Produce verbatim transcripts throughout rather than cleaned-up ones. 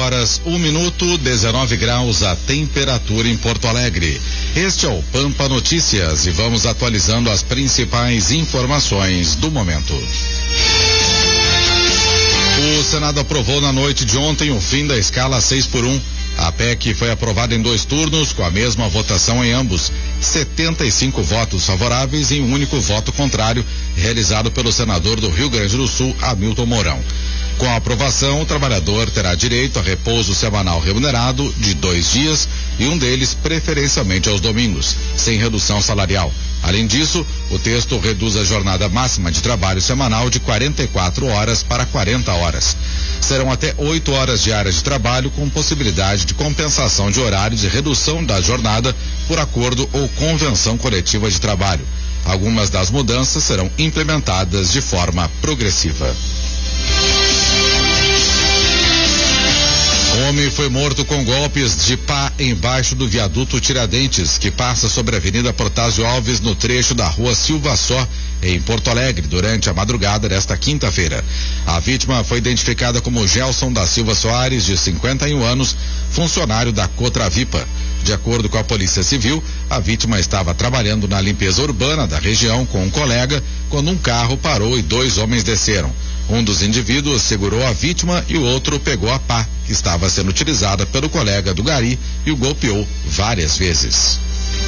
horas, um minuto, dezenove graus a temperatura em Porto Alegre. Este é o Pampa Notícias e vamos atualizando as principais informações do momento. O Senado aprovou na noite de ontem o fim da escala seis por um. A P E C foi aprovada em dois turnos, com a mesma votação em ambos. setenta e cinco votos favoráveis e um único voto contrário, realizado pelo senador do Rio Grande do Sul, Hamilton Mourão. Com a aprovação, o trabalhador terá direito a repouso semanal remunerado de dois dias e um deles preferencialmente aos domingos, sem redução salarial. Além disso, o texto reduz a jornada máxima de trabalho semanal de quarenta e quatro horas para quarenta horas. Serão até oito horas diárias de trabalho, com possibilidade de compensação de horários e redução da jornada por acordo ou convenção coletiva de trabalho. Algumas das mudanças serão implementadas de forma progressiva. Um homem foi morto com golpes de pá embaixo do viaduto Tiradentes, que passa sobre a Avenida Protásio Alves, no trecho da Rua Silva Só, em Porto Alegre, durante a madrugada desta quinta-feira. A vítima foi identificada como Gelson da Silva Soares, de cinquenta e um anos, funcionário da Cotravipa. De acordo com a Polícia Civil, a vítima estava trabalhando na limpeza urbana da região com um colega, quando um carro parou e dois homens desceram. Um dos indivíduos segurou a vítima e o outro pegou a pá, que estava sendo utilizada pelo colega do gari, e o golpeou várias vezes.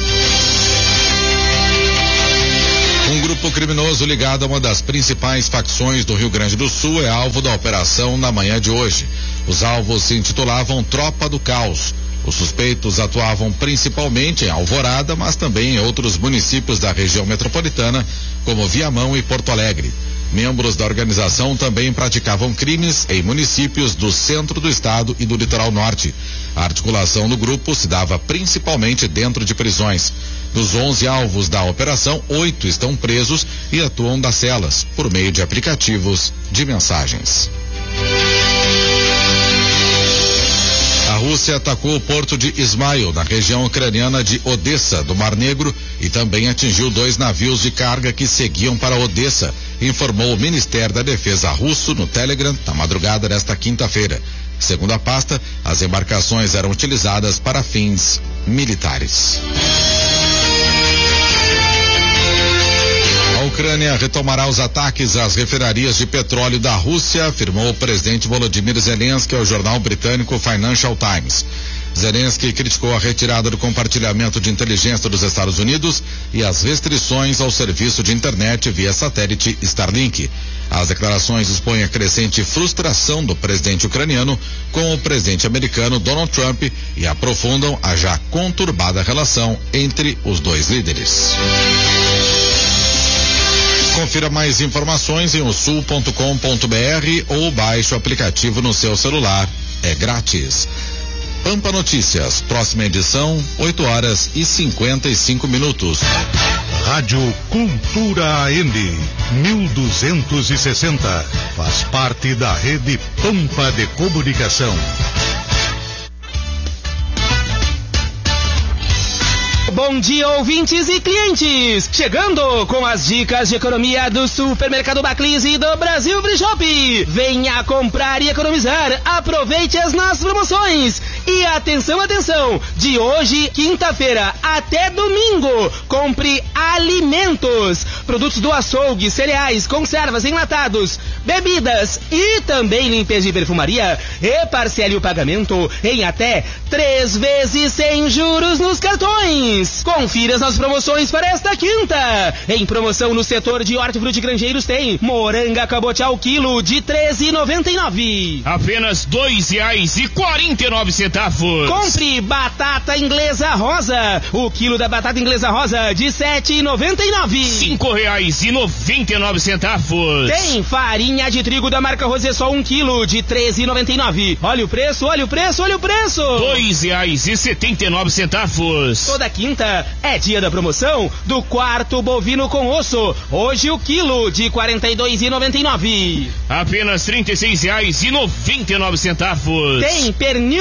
Um grupo criminoso ligado a uma das principais facções do Rio Grande do Sul é alvo da operação na manhã de hoje. Os alvos se intitulavam Tropa do Caos. Os suspeitos atuavam principalmente em Alvorada, mas também em outros municípios da região metropolitana, como Viamão e Porto Alegre. Membros da organização também praticavam crimes em municípios do centro do estado e do litoral norte. A articulação do grupo se dava principalmente dentro de prisões. Dos onze alvos da operação, oito estão presos e atuam das celas, por meio de aplicativos de mensagens. A Rússia atacou o porto de Ismail, na região ucraniana de Odessa, do Mar Negro, e também atingiu dois navios de carga que seguiam para Odessa, informou o Ministério da Defesa russo no Telegram na madrugada desta quinta-feira. Segundo a pasta, as embarcações eram utilizadas para fins militares. A Ucrânia retomará os ataques às refinarias de petróleo da Rússia, afirmou o presidente Volodymyr Zelensky ao jornal britânico Financial Times. Zelensky criticou a retirada do compartilhamento de inteligência dos Estados Unidos e as restrições ao serviço de internet via satélite Starlink. As declarações expõem a crescente frustração do presidente ucraniano com o presidente americano Donald Trump e aprofundam a já conturbada relação entre os dois líderes. Confira mais informações em o sul ponto com ponto br ou baixe o aplicativo no seu celular. É grátis. Pampa Notícias, próxima edição, oito horas e cinquenta e cinco minutos. Rádio Cultura A M, mil duzentos e sessenta, faz parte da rede Pampa de Comunicação. Bom dia, ouvintes e clientes! Chegando com as dicas de economia do Supermercado Baclis e do Brasil Free Shop. Venha comprar e economizar. Aproveite as nossas promoções. E atenção, atenção! De hoje, quinta-feira, até domingo, compre alimentos, produtos do açougue, cereais, conservas, enlatados, bebidas e também limpeza e perfumaria. E parcele o pagamento em até três vezes sem juros nos cartões. Confira as nossas promoções para esta quinta. Em promoção no setor de hortifruti grangeiros tem moranga cabotial quilo de treze reais e noventa e nove centavos. Apenas dois reais e quarenta e nove centavos. Compre batata inglesa rosa. O quilo da batata inglesa rosa de sete reais e noventa e nove centavos. Cinco reais e noventa e nove centavos. Tem farinha de trigo da marca Rosessol um quilo de treze reais e noventa e nove centavos. Olha o preço, olha o preço, olha o preço. Dois reais e setenta e nove centavos. Toda quinta é dia da promoção do quarto bovino com osso. Hoje o quilo de quarenta e dois reais e noventa e nove centavos. Apenas trinta e seis reais e noventa e nove centavos. Tem pernil suíno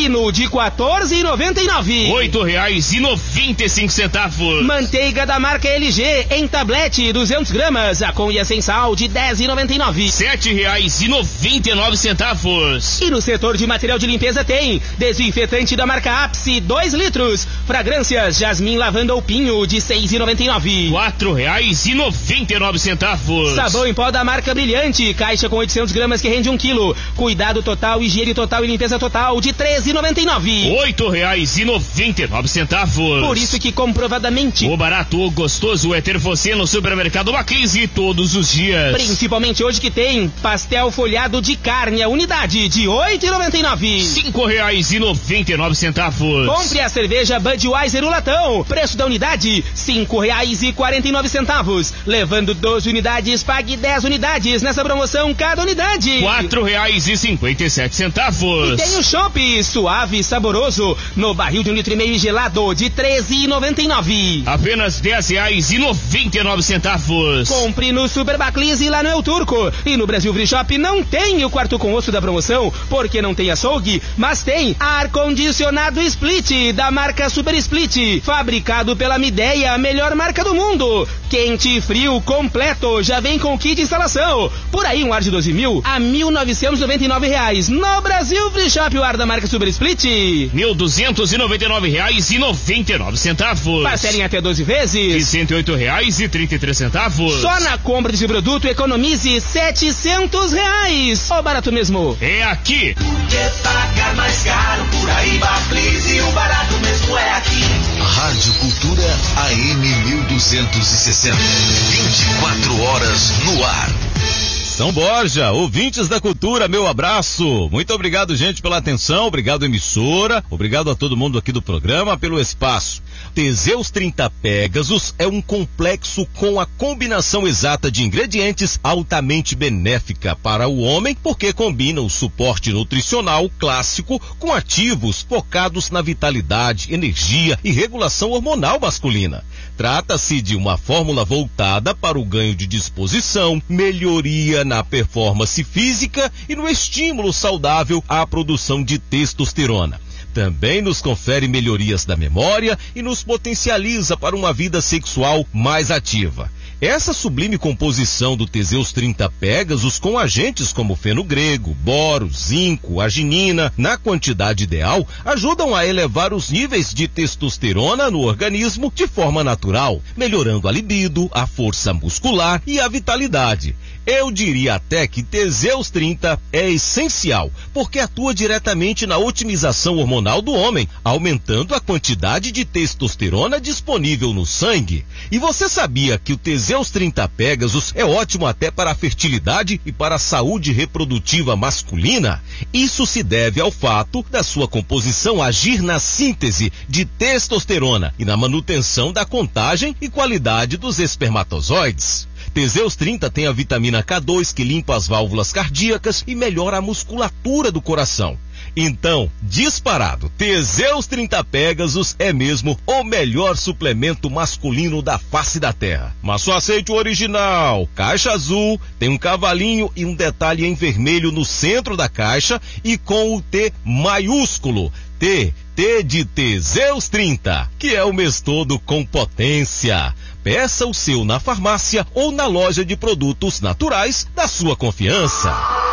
suíno de quatorze reais e noventa e nove centavos. Oito reais e noventa e cinco centavos. Manteiga da marca L G em tablete duzentas gramas, a com e a sem sal de dez reais e noventa e nove centavos. Sete reais e noventa e nove centavos. E no setor de material de limpeza tem desinfetante da marca Ápice, dois litros. Fragrâncias Jasmim Lavanda ou Pinho de seis reais e noventa e nove centavos. Quatro reais e noventa e nove centavos. Sabão em pó da marca Brilhante, caixa com oitocentas gramas que rende um quilo. Cuidado total, higiene total e limpeza total de treze reais e noventa e nove centavos. Oito reais e noventa e nove centavos. Por isso que comprovadamente o barato, o gostoso é ter você no supermercado Macrise todos os dias. Principalmente hoje que tem pastel folhado de carne, a unidade de oito reais e noventa e nove centavos. Cinco reais e noventa e nove centavos. Compre a cerveja Budweiser o latão. Preço da unidade, cinco reais e quarenta e nove centavos. Levando doze unidades, pague dez unidades. Nessa promoção, cada unidade Quatro reais e cinquenta e sete centavos. E tem o chopp suave e saboroso no barril de um litro e meio gelado de treze reais e noventa e nove centavos. Apenas dez reais e noventa e nove centavos. Compre no Super Baclis e lá no El Turco. E no Brasil Free Shop não tem o quarto com osso da promoção, porque não tem açougue, mas tem ar-condicionado Split, da marca Super Split, fabricado pela Midea, a melhor marca do mundo. Quente e frio completo, já vem com kit de instalação. Por aí um ar de doze mil a mil novecentos e noventa e nove reais. No Brasil Free Shop, o ar da marca Super Split, mil duzentos e noventa e nove reais e noventa e nove centavos. Parcelem até doze vezes e cento e oito reais e trinta e três centavos. Só na compra desse produto economize setecentos reais. Ó, barato mesmo. É aqui. Porque pagar mais caro por aí, Baclis, e o barato mesmo é aqui. Rádio Cultura A M mil duzentos e sessenta. vinte e quatro horas no ar. São Borja, ouvintes da cultura, meu abraço. Muito obrigado, gente, pela atenção. Obrigado, emissora. Obrigado a todo mundo aqui do programa pelo espaço. Teseus trinta Pegasus é um complexo com a combinação exata de ingredientes altamente benéfica para o homem, porque combina o suporte nutricional clássico com ativos focados na vitalidade, energia e regulação hormonal masculina. Trata-se de uma fórmula voltada para o ganho de disposição, melhoria na performance física e no estímulo saudável à produção de testosterona. Também nos confere melhorias da memória e nos potencializa para uma vida sexual mais ativa. Essa sublime composição do Teseus trinta Pegasus com agentes como feno grego, boro, zinco, arginina, na quantidade ideal, ajudam a elevar os níveis de testosterona no organismo de forma natural, melhorando a libido, a força muscular e a vitalidade. Eu diria até que Teseus trinta é essencial, porque atua diretamente na otimização hormonal do homem, aumentando a quantidade de testosterona disponível no sangue. E você sabia que o Teseus trinta Pegasus é ótimo até para a fertilidade e para a saúde reprodutiva masculina? Isso se deve ao fato da sua composição agir na síntese de testosterona e na manutenção da contagem e qualidade dos espermatozoides. Teseus trinta tem a vitamina K dois que limpa as válvulas cardíacas e melhora a musculatura do coração. Então, disparado, Teseus trinta Pegasus é mesmo o melhor suplemento masculino da face da terra. Mas só aceite o original. Caixa azul, tem um cavalinho e um detalhe em vermelho no centro da caixa e com o T maiúsculo. T, T de Teseus trinta, que é o mês todo com potência. Peça o seu na farmácia ou na loja de produtos naturais da sua confiança.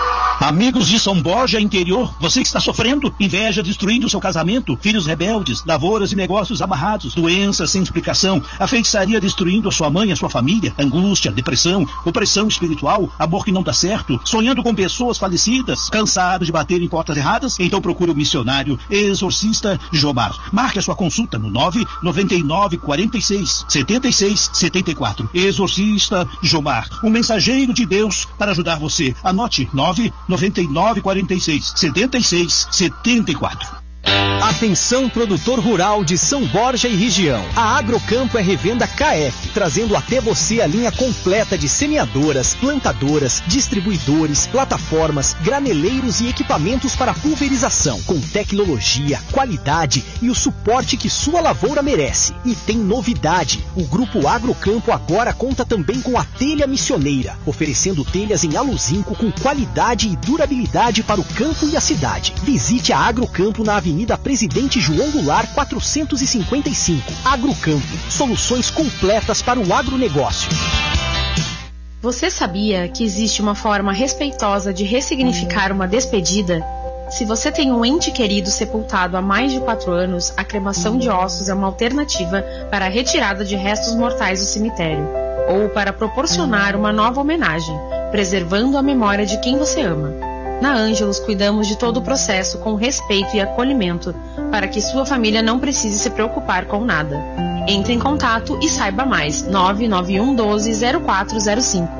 Amigos de São Borja, interior, você que está sofrendo inveja destruindo o seu casamento, filhos rebeldes, lavouras e negócios amarrados, doenças sem explicação, a feitiçaria destruindo a sua mãe e a sua família, angústia, depressão, opressão espiritual, amor que não dá certo, sonhando com pessoas falecidas, cansado de bater em portas erradas, então procure o missionário exorcista Jomar. Marque a sua consulta no nove nove nove quatro seis sete seis sete quatro. Exorcista Jomar, um mensageiro de Deus para ajudar você. Anote nove nove nove quatro seis sete seis sete quatro. Atenção, produtor rural de São Borja e região. A Agrocampo é revenda K F, trazendo até você a linha completa de semeadoras, plantadoras, distribuidores, plataformas, graneleiros e equipamentos para pulverização, com tecnologia, qualidade e o suporte que sua lavoura merece. E tem novidade: o Grupo Agrocampo agora conta também com a telha missioneira, oferecendo telhas em aluzinco com qualidade e durabilidade para o campo e a cidade. Visite a Agrocampo na Avenida Avenida Presidente João Goulart, quatrocentos e cinquenta e cinco. Agrocampo, soluções completas para o agronegócio. Você sabia que existe uma forma respeitosa de ressignificar uma despedida? Se você tem um ente querido sepultado há mais de quatro anos, a cremação de ossos é uma alternativa para a retirada de restos mortais do cemitério, ou para proporcionar uma nova homenagem, preservando a memória de quem você ama. Na Ângelos, cuidamos de todo o processo com respeito e acolhimento, para que sua família não precise se preocupar com nada. Entre em contato e saiba mais. nove nove um um doze zero quatro zero cinco.